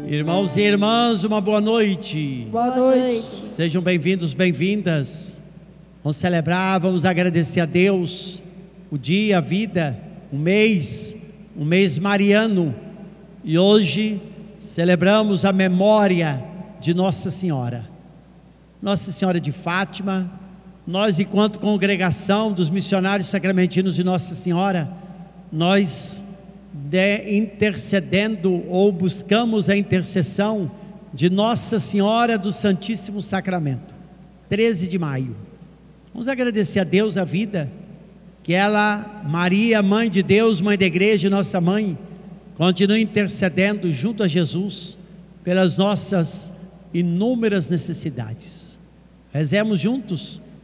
Irmãos e irmãs, uma boa noite. Boa noite. Sejam bem-vindos, bem-vindas. Vamos celebrar, vamos agradecer a Deus o dia, a vida, o mês mariano. E hoje celebramos a memória de Nossa Senhora. Nossa Senhora de Fátima. Nós, enquanto congregação dos missionários sacramentinos de Nossa Senhora, nós intercedendo ou buscamos a intercessão de Nossa Senhora do Santíssimo Sacramento. 13 de maio. Vamos agradecer a Deus a vida, que ela, Maria, Mãe de Deus, Mãe da Igreja, nossa Mãe, continue intercedendo junto a Jesus pelas nossas inúmeras necessidades. Rezemos juntos